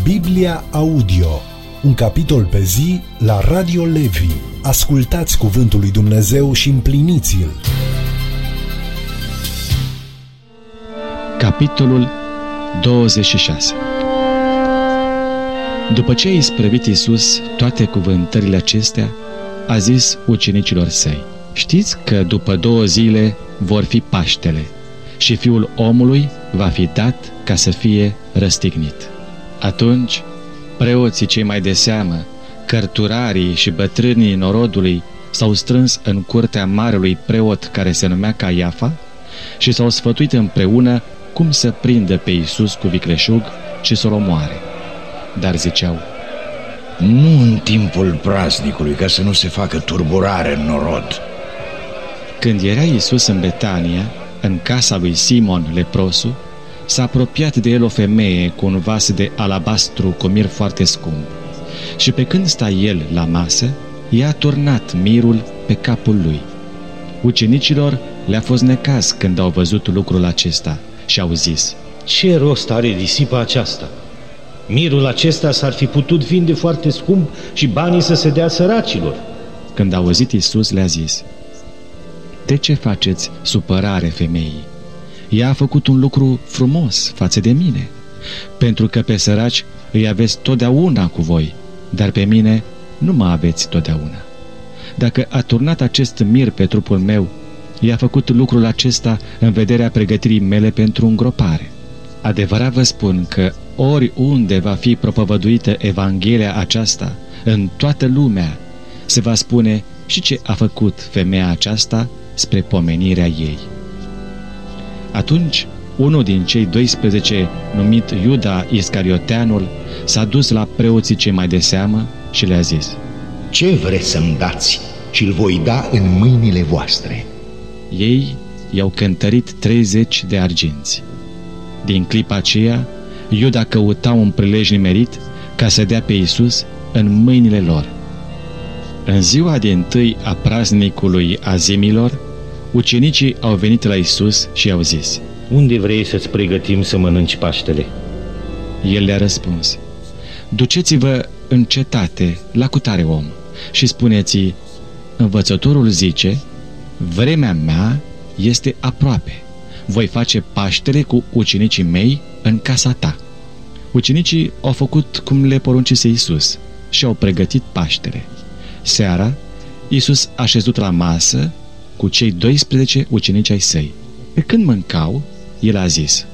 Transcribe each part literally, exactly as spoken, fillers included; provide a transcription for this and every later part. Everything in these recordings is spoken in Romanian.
Biblia Audio, un capitol pe zi la Radio Levi. Ascultați cuvântul lui Dumnezeu și împliniți-l. Capitolul douăzeci și șase. După ce a isprăvit Iisus toate cuvântările acestea, a zis ucenicilor săi: știți că după două zile vor fi Paștele și Fiul omului va fi dat ca să fie răstignit. Atunci, preoții cei mai de seamă, cărturarii și bătrânii norodului s-au strâns în curtea marelui preot care se numea Caiafa și s-au sfătuit împreună cum să prindă pe Iisus cu vicleșug și să-l omoare. Dar ziceau: nu în timpul praznicului, ca să nu se facă turburare în norod. Când era Iisus în Betania, în casa lui Simon leprosul, s-a apropiat de el o femeie cu un vas de alabastru cu mir foarte scump. Și pe când sta el la masă, i-a turnat mirul pe capul lui. Ucenicilor le-a fost necaz când au văzut lucrul acesta și au zis: ce rost are risipa aceasta? Mirul acesta s-ar fi putut vinde foarte scump și banii să se dea săracilor. Când a auzit Iisus, le-a zis: de ce faceți supărare femeii? Ea a făcut un lucru frumos față de mine, pentru că pe săraci îi aveți totdeauna cu voi, dar pe mine nu mă aveți totdeauna. Dacă a turnat acest mir pe trupul meu, i-a făcut lucrul acesta în vederea pregătirii mele pentru îngropare. Adevărat vă spun că oriunde va fi propovăduită Evanghelia aceasta, în toată lumea, se va spune și ce a făcut femeia aceasta spre pomenirea ei. Atunci, unul din cei doisprezece, numit Iuda Iscarioteanul, s-a dus la preoții cei mai de seamă și le-a zis: ce vreți să-mi dați și îl voi da în mâinile voastre? Ei i-au cântărit treizeci de arginți. Din clipa aceea, Iuda căuta un prilej nimerit ca să dea pe Iisus în mâinile lor. În ziua dintâi a praznicului Azimilor, ucenicii au venit la Iisus și i-au zis: unde vrei să-ți pregătim să mănânci Paștele? El le-a răspuns: duceți-vă în cetate la cutare om și spuneți-i: învățătorul zice, vremea mea este aproape. Voi face Paștele cu ucenicii mei în casa ta. Ucenicii au făcut cum le poruncise Iisus și au pregătit Paștele. Seara, Iisus a șezut la masă cu cei doisprezece ucenici ai săi. Pe când mâncau, el a zis: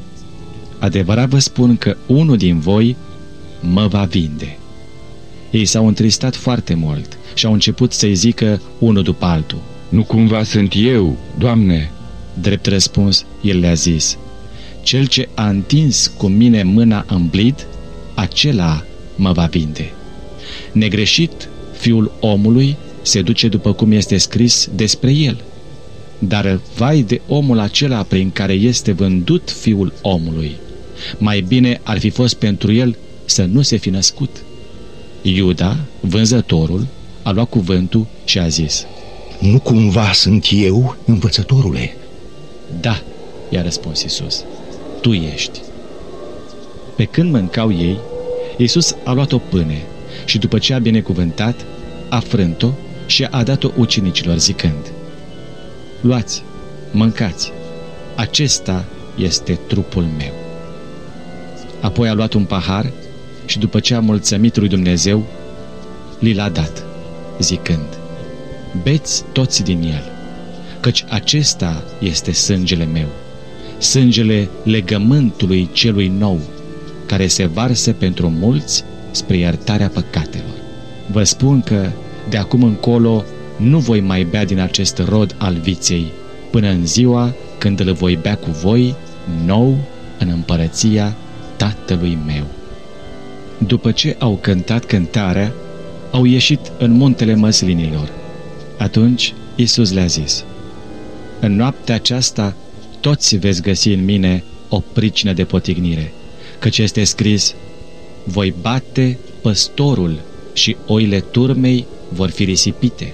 adevărat vă spun că unul din voi mă va vinde. Ei s-au întristat foarte mult și au început să-i zică unul după altul: nu cumva sunt eu, Doamne? Drept răspuns, el le-a zis: cel ce a întins cu mine mâna în blid, acela mă va vinde. Negreșit, Fiul omului se duce după cum este scris despre el. Dar vai de omul acela prin care este vândut Fiul omului! Mai bine ar fi fost pentru el să nu se fi născut. Iuda, vânzătorul, a luat cuvântul și a zis: nu cumva sunt eu, învățătorule? Da, i-a răspuns Iisus, tu ești. Pe când mâncau ei, Iisus a luat o pâine și după ce a binecuvântat, a frânt-o și a dat-o ucenicilor zicând: luați, mâncați, acesta este trupul meu. Apoi a luat un pahar și după ce a mulțumit lui Dumnezeu, li l-a dat, zicând: beți toți din el, căci acesta este sângele meu, sângele legământului celui nou, care se varsă pentru mulți spre iertarea păcatelor. Vă spun că de acum încolo nu voi mai bea din acest rod al viței, până în ziua când îl voi bea cu voi nou în împărăția Tatălui meu. După ce au cântat cântarea, au ieșit în muntele măslinilor. Atunci Iisus le-a zis: în noaptea aceasta toți veți găsi în mine o pricină de potignire, căci este scris: voi bate păstorul și oile turmei vor fi risipite.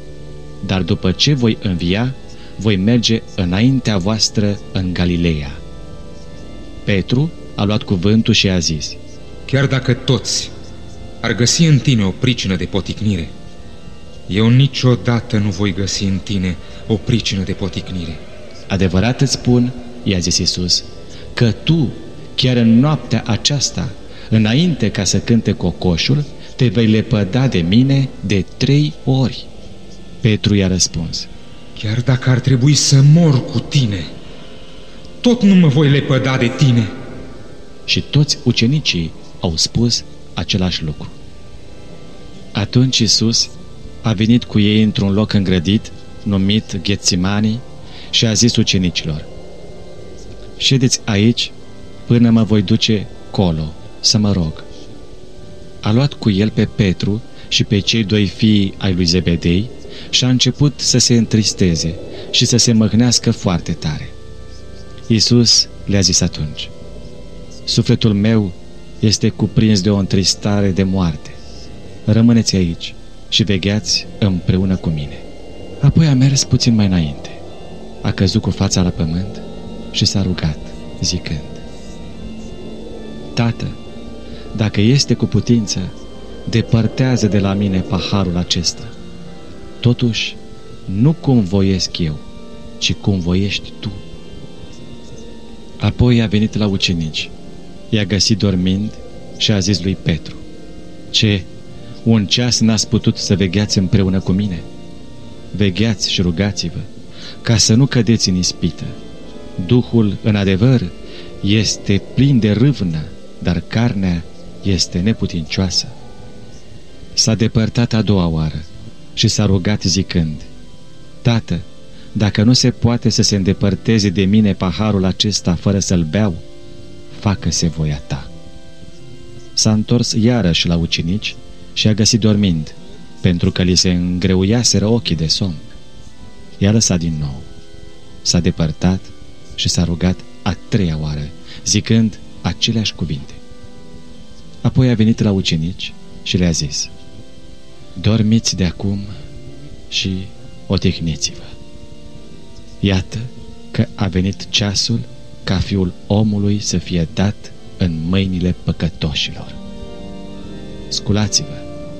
Dar după ce voi învia, voi merge înaintea voastră în Galileea. Petru a luat cuvântul și a zis: chiar dacă toți ar găsi în tine o pricină de poticnire, eu niciodată nu voi găsi în tine o pricină de poticnire. Adevărat îți spun, i-a zis Iisus, că tu, chiar în noaptea aceasta, înainte ca să cânte cocoșul, te vei lepăda de mine de trei ori. Petru i-a răspuns: chiar dacă ar trebui să mor cu tine, tot nu mă voi lepăda de tine. Și toți ucenicii au spus același lucru. Atunci Iisus a venit cu ei într-un loc îngrădit, numit Ghetsimani, și a zis ucenicilor: ședeți aici până mă voi duce colo să mă rog. A luat cu el pe Petru și pe cei doi fii ai lui Zebedei și a început să se întristeze și să se mâhnească foarte tare. Iisus le-a zis atunci: sufletul meu este cuprins de o întristare de moarte. Rămâneți aici și vegheați împreună cu mine. Apoi a mers puțin mai înainte, a căzut cu fața la pământ și s-a rugat, zicând: Tată, dacă este cu putință, depărtează de la mine paharul acesta. Totuși, nu cum voiesc eu, ci cum voiești tu. Apoi a venit la ucenici, i-a găsit dormind și a zis lui Petru: ce, un ceas n-ați putut să vegheați împreună cu mine? Vegheați și rugați-vă, ca să nu cădeți în ispită. Duhul, în adevăr, este plin de râvnă, dar carnea este neputincioasă. S-a depărtat a doua oară și s-a rugat zicând: Tată, dacă nu se poate să se îndepărteze de mine paharul acesta fără să-l beau, facă-se voia ta. S-a întors iarăși la ucenici și a găsit dormind, pentru că li se îngreuiaseră ochii de somn. I-a lăsat din nou. S-a depărtat și s-a rugat a treia oară, zicând aceleași cuvinte. Apoi a venit la ucenici și le-a zis: dormiți de acum și odihniți-vă. Iată că a venit ceasul ca Fiul omului să fie dat în mâinile păcătoșilor. Sculați-vă,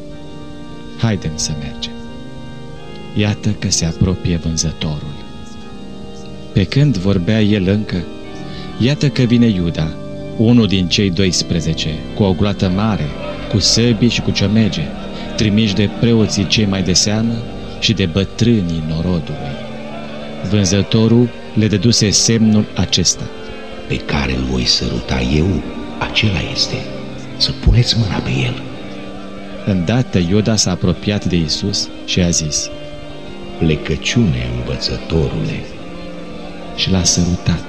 haidem să mergem. Iată că se apropie vânzătorul. Pe când vorbea el încă, iată că vine Iuda, unul din cei doisprezece, cu o gloată mare, cu săbii și cu ciomege, trimiși de preoții cei mai de seamă și de bătrânii norodului. Vânzătorul le dăduse semnul acesta: pe care îl voi săruta eu, acela este. Să puneți mâna pe el. Îndată Iuda s-a apropiat de Iisus și a zis: plecăciune, învățătorule. Și l-a sărutat.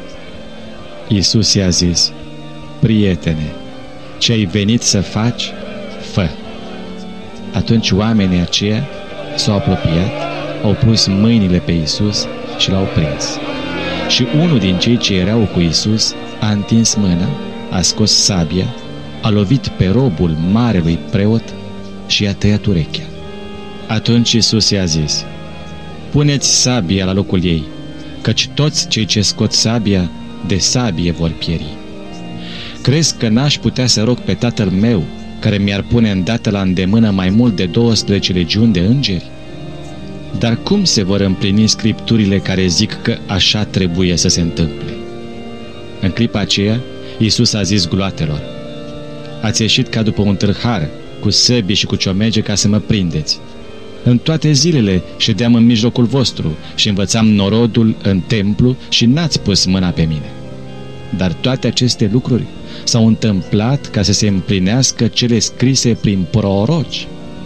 Iisus i-a zis: prietene, ce ai venit să faci, fă. Atunci oamenii aceia s-au apropiat, au pus mâinile pe Iisus și l-au prins. Și unul din cei ce erau cu Iisus a întins mâna, a scos sabia, a lovit pe robul marelui preot și i-a tăiat urechea. Atunci Iisus i-a zis: puneți sabia la locul ei, căci toți cei ce scot sabia, de sabie vor pieri. Crezi că n-aș putea să rog pe Tatăl meu, care mi-ar pune îndată la îndemână mai mult de douăsprezece legiuni de îngeri? Dar cum se vor împlini scripturile care zic că așa trebuie să se întâmple? În clipa aceea, Iisus a zis gloatelor: ați ieșit ca după un târhar, cu săbii și cu ciomege ca să mă prindeți. În toate zilele ședeam în mijlocul vostru și învățam norodul în templu și n-ați pus mâna pe mine. Dar toate aceste lucruri s-au întâmplat ca să se împlinească cele scrise prin proroci.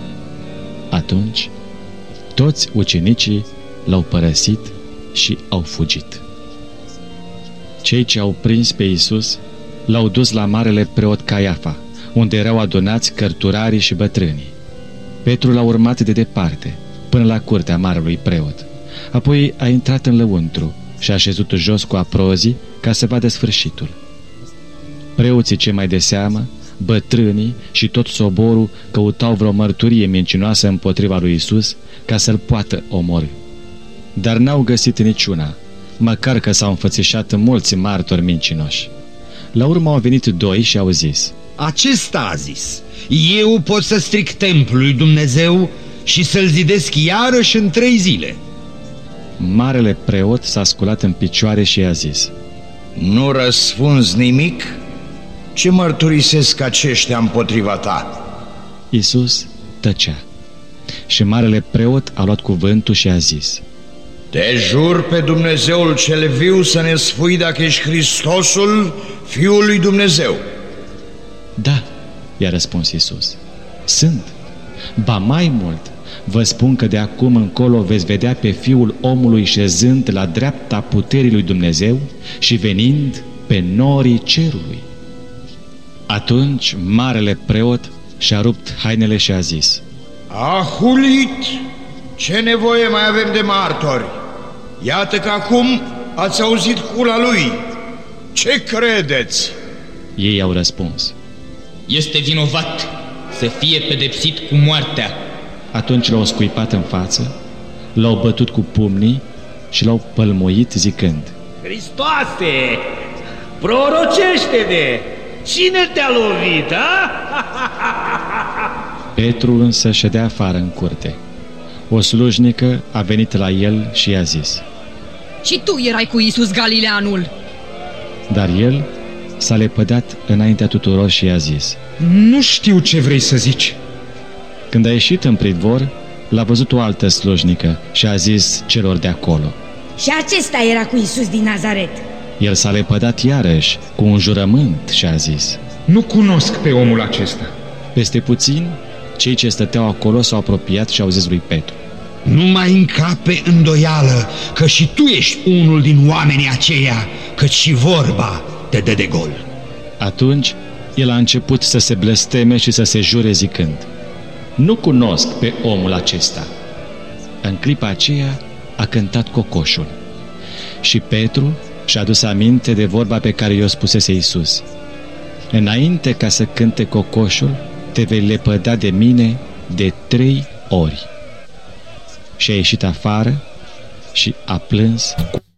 Atunci, toți ucenicii l-au părăsit și au fugit. Cei ce au prins pe Iisus l-au dus la marele preot Caiafa, unde erau adunați cărturarii și bătrânii. Petru l-a urmat de departe, până la curtea marelui preot. Apoi a intrat în lăuntru și a șezut jos cu aprozii ca să vadă sfârșitul. Preoții cei mai de seamă, bătrânii și tot soborul căutau vreo mărturie mincinoasă împotriva lui Iisus ca să-l poată omorî. Dar n-au găsit niciuna, măcar că s-au înfățișat mulți martori mincinoși. La urmă au venit doi și au zis: Acesta a zis: eu pot să stric templul lui Dumnezeu și să-l zidesc iarăși în trei zile. Marele preot s-a sculat în picioare și i-a zis: nu răspunzi nimic? Ce mărturisesc aceștia împotriva ta? Iisus tăcea. Și marele preot a luat cuvântul și a zis: te jur pe Dumnezeul cel viu să ne spui dacă ești Hristosul, Fiul lui Dumnezeu. Da, i-a răspuns Iisus, sunt. Ba mai mult, vă spun că de acum încolo veți vedea pe Fiul omului șezând la dreapta puterii lui Dumnezeu și venind pe norii cerului. Atunci marele preot și-a rupt hainele și a zis: a hulit! Ce nevoie mai avem de martori? Iată că acum ați auzit cula lui. Ce credeți? Ei au răspuns: este vinovat, să fie pedepsit cu moartea. Atunci l-au scuipat în față, l-au bătut cu pumnii și l-au pălmuit zicând: Hristoase, prorocește-ne! Cine te-a lovit, a? Petru însă ședea afară în curte. O slujnică a venit la el și i-a zis: și tu erai cu Iisus Galileanul. Dar el s-a lepădat înaintea tuturor și i-a zis: nu știu ce vrei să zici. Când a ieșit în pridvor, l-a văzut o altă slujnică și a zis celor de acolo: și acesta era cu Iisus din Nazaret. El s-a lepădat iarăși cu un jurământ și a zis: nu cunosc pe omul acesta. Peste puțin, cei ce stăteau acolo s-au apropiat și au zis lui Petru: nu mai încape îndoială că și tu ești unul din oamenii aceia, căci și vorba te dă de gol. Atunci el a început să se blesteme și să se jure zicând: nu cunosc pe omul acesta. În clipa aceea a cântat cocoșul. Și Petru și-a adus aminte de vorba pe care i-o spusese Iisus: înainte ca să cânte cocoșul, te vei lepăda de mine de trei ori. Și a ieșit afară și a plâns.